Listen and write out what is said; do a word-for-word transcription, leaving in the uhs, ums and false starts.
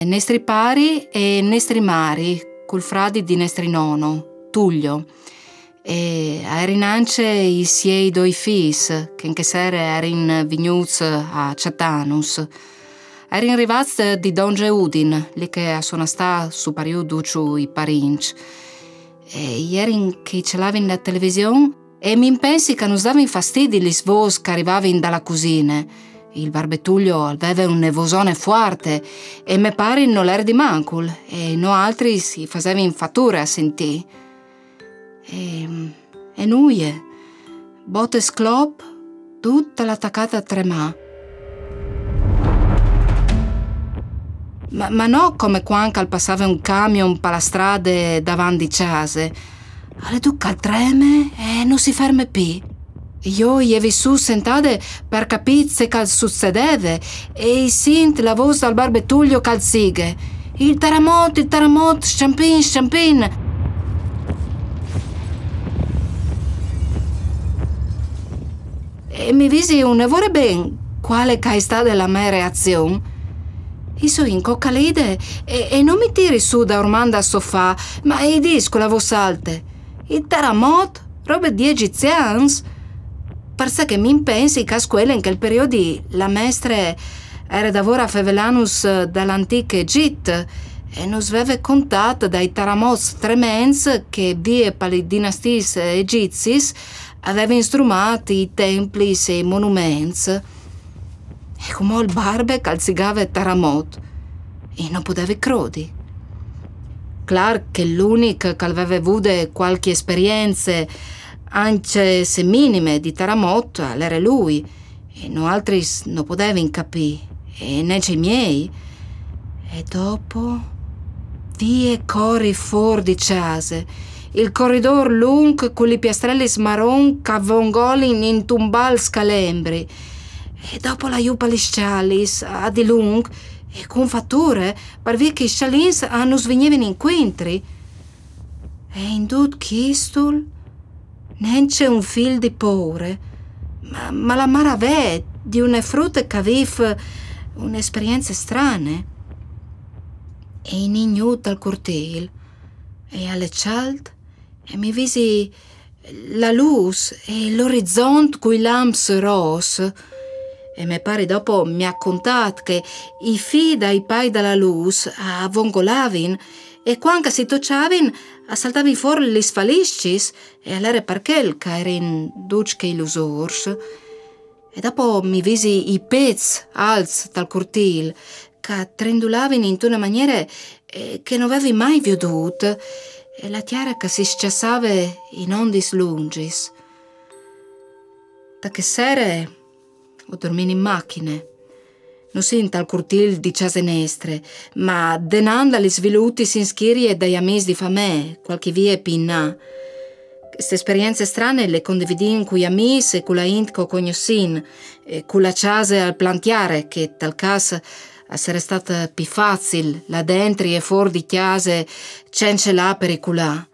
Nestri pari e nestri mari, col fradi di nestri nono, Tullio. E erin anche i siei doi fis, che in che sere erin vignuts a Ciatanus. Erin rivaz di Don Geudin, lì che a suona sta su pariu duciu i parinci. E erin che ce l'avin la televisione e mi pensi che nos davin fastidi li svos che arrivavin dalla cusine. Il barbetuglio aveva un nevosone forte e me pare non l'era di mancul e no altri si facevin fatture a sentì. E, e nuie, botte sclop, tutta l'attaccata a tremà. Ma, ma no come quando passava un camion per la strada davanti case. Alle duca al treme e non si ferma più. Io gli avevi su sentate per capire se che succedeva e sint la voce dal barbetuglio che sighe. Il terremoto, il terremoto, sciampin, sciampin. E mi visi un evore ben quale che è stata la mia reazione. Io sono in coccalide e, e non mi tiri su da ormanda al sofà, ma e disco la voce alta. Il terremoto, roba di egiziani. Perché che mi pensi che a scuola in quel periodo la maestra era davvero a fevelanus dall'antico Egitto e non aveva contato dai terremoti tremendi che vie per le dinastie egizie aveva instrumato i templi e i monumenti. E come il barbe calzigava il terremoto e non poteva credere. Clar che l'unico che aveva avuto qualche esperienza anche se minime di terremoto era lui e noi altri non potevamo capire e neanche i miei. E dopo vie corri fuori di casa, il corridor lungo con i piastrelli marron che avvongolin in tumbal scalembri e dopo la iupa li scialis a di lung e con fatture per via che i scialins hanno svignevano incontri e in tut chistul neanche un fil di paure, ma, ma la maravè di una frutta che aveva un'esperienza strana. E in ignut al cortile e alle ciald e mi visi la luce e l'orizzonte coi lamps ros e me pare dopo mi ha contato che i fii dai pai dalla luce avongolavin e quando si tocciavin saltavi fuori le sfaliscis e all'era perché che erin ducche illusors. E dopo mi visi i pezzi alzi dal cortile che trendulavano in una maniera che non avevi mai veduto e la chiara che si sciassava in ondis lungis. Da che sera ho dormito in macchina. Non sento al cortile di Ciasenestre, ma denanda le sviluti si inschierie dai amici di famè, qualche via pinna. Queste esperienze strane le condividin con gli amici e con la int che ho conosciuto, e con la casa al plantiare, che tal caso essere stata più facile, là dentro e fuori di chiesa, c'è là pericolà.